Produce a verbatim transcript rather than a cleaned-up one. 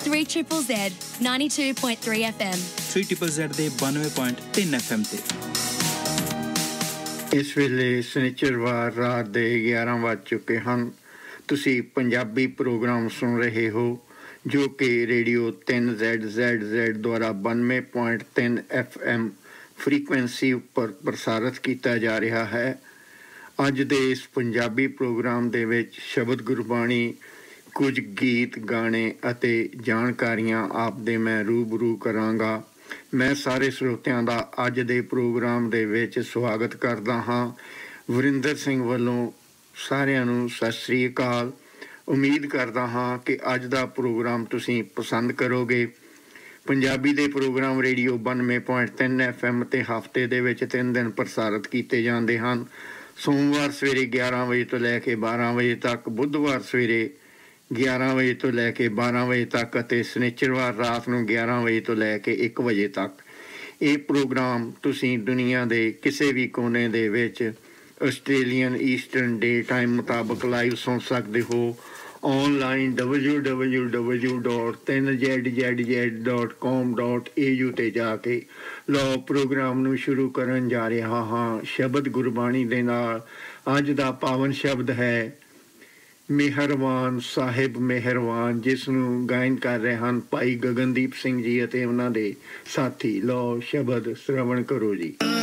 three Z Z ninety-two point three F M three Z Z ਦੇ ninety point three F M ਤੇ ਇਸ ਵੇਲੇ ਸ਼ਨੀਚਰਵਾਰ ਰਾਤ ਦੇ ਗਿਆਰਾਂ ਵੱਜ ਚੁੱਕੇ ਹਨ। ਤੁਸੀਂ ਪੰਜਾਬੀ ਪ੍ਰੋਗਰਾਮ ਸੁਣ ਰਹੇ ਹੋ ਜੋ ਕਿ ਰੇਡੀਓ ਤਿੰਨ ਜ਼ੈਡ ਜ਼ੈਡ ਜ਼ੈਡ ਦੁਆਰਾ ninety point three F M frequency ਉੱਪਰ ਪ੍ਰਸਾਰਿਤ ਕੀਤਾ ਜਾ ਰਿਹਾ ਹੈ। ਅੱਜ ਦੇ ਇਸ ਪੰਜਾਬੀ ਪ੍ਰੋਗਰਾਮ ਦੇ ਵਿੱਚ ਸ਼ਬਦ ਗੁਰਬਾਣੀ, ਕੁਝ ਗੀਤ, ਗਾਣੇ ਅਤੇ ਜਾਣਕਾਰੀਆਂ ਆਪ ਦੇ ਮੈਂ ਰੂਬਰੂ ਕਰਾਂਗਾ। ਮੈਂ ਸਾਰੇ ਸਰੋਤਿਆਂ ਦਾ ਅੱਜ ਦੇ ਪ੍ਰੋਗਰਾਮ ਦੇ ਵਿੱਚ ਸਵਾਗਤ ਕਰਦਾ ਹਾਂ। ਵਰਿੰਦਰ ਸਿੰਘ ਵੱਲੋਂ ਸਾਰਿਆਂ ਨੂੰ ਸਤਿ ਸ੍ਰੀ ਅਕਾਲ। ਉਮੀਦ ਕਰਦਾ ਹਾਂ ਕਿ ਅੱਜ ਦਾ ਪ੍ਰੋਗਰਾਮ ਤੁਸੀਂ ਪਸੰਦ ਕਰੋਗੇ। ਪੰਜਾਬੀ ਦੇ programme radio ninety point three F M 'ਤੇ ਹਫ਼ਤੇ ਦੇ ਵਿੱਚ ਤਿੰਨ ਦਿਨ ਪ੍ਰਸਾਰਿਤ ਕੀਤੇ ਜਾਂਦੇ ਹਨ। ਸੋਮਵਾਰ ਸਵੇਰੇ ਗਿਆਰਾਂ ਵਜੇ ਤੋਂ ਲੈ ਕੇ ਬਾਰਾਂ ਵਜੇ ਤੱਕ, ਬੁੱਧਵਾਰ ਸਵੇਰੇ ਗਿਆਰਾਂ ਵਜੇ ਤੋਂ ਲੈ ਕੇ ਬਾਰਾਂ ਵਜੇ ਤੱਕ ਅਤੇ ਸ਼ਨੀਚਰਵਾਰ ਰਾਤ ਨੂੰ ਗਿਆਰਾਂ ਵਜੇ ਤੋਂ ਲੈ ਕੇ ਇੱਕ ਵਜੇ ਤੱਕ। ਇਹ ਪ੍ਰੋਗਰਾਮ ਤੁਸੀਂ ਦੁਨੀਆ ਦੇ ਕਿਸੇ ਵੀ ਕੋਨੇ ਦੇ ਵਿੱਚ ਆਸਟ੍ਰੇਲੀਅਨ ਈਸਟਰਨ ਡੇ ਟਾਈਮ ਮੁਤਾਬਕ ਲਾਈਵ ਸੁਣ ਸਕਦੇ ਹੋ। Online w w w dot three z z z dot com dot a u 'ਤੇ ਜਾ ਕੇ ਲਓ ਪ੍ਰੋਗਰਾਮ ਨੂੰ ਸ਼ੁਰੂ ਕਰਨ ਜਾ ਰਿਹਾ ਹਾਂ ਸ਼ਬਦ ਗੁਰਬਾਣੀ ਦੇ ਨਾਲ। ਅੱਜ ਦਾ ਪਾਵਨ ਸ਼ਬਦ ਹੈ ਮਿਹਰਬਾਨ ਸਾਹਿਬ ਮਿਹਰਬਾਨ, ਜਿਸ ਨੂੰ ਗਾਇਨ ਕਰ ਰਹੇ ਹਨ ਭਾਈ ਗਗਨਦੀਪ ਸਿੰਘ ਜੀ ਅਤੇ ਉਹਨਾਂ ਦੇ ਸਾਥੀ। ਲਓ ਸ਼ਬਦ ਸ਼੍ਰਵਣ ਕਰੋ ਜੀ।